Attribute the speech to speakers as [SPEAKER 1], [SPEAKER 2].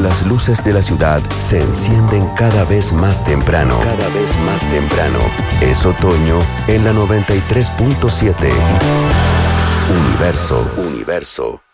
[SPEAKER 1] las luces de la ciudad se encienden cada vez más temprano. Cada vez más temprano. Es otoño en la 93.7. Universo.